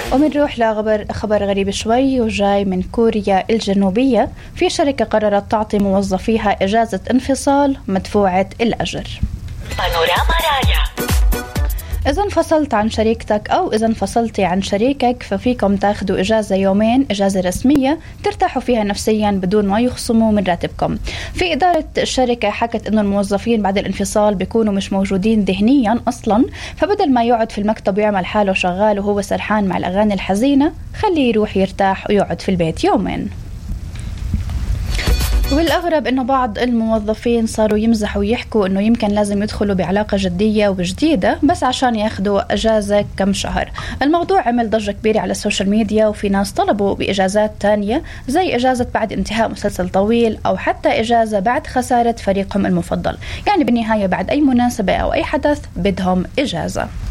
ومنروح خبر غريب شوي وجاي من كوريا الجنوبية. في شركة قررت تعطي موظفيها إجازة انفصال مدفوعة الأجر. بانوراما راديو. إذا انفصلت عن شريكتك أو إذا انفصلتي عن شريكك ففيكم تاخدوا إجازة يومين، إجازة رسمية ترتاحوا فيها نفسيا بدون ما يخصموا من راتبكم. في إدارة الشركة حكت إنه الموظفين بعد الانفصال بيكونوا مش موجودين ذهنيا أصلا، فبدل ما يقعد في المكتب ويعمل حاله شغال وهو سرحان مع الأغاني الحزينة، خليه يروح يرتاح ويقعد في البيت يومين. والأغرب إنه بعض الموظفين صاروا يمزحوا ويحكوا إنه يمكن لازم يدخلوا بعلاقة جدية وجديدة بس عشان ياخدوا إجازة كم شهر. الموضوع عمل ضجة كبيرة على السوشيال ميديا، وفي ناس طلبوا بإجازات تانية زي إجازة بعد انتهاء مسلسل طويل أو حتى إجازة بعد خسارة فريقهم المفضل. يعني بالنهاية بعد أي مناسبة أو أي حدث بدهم إجازة.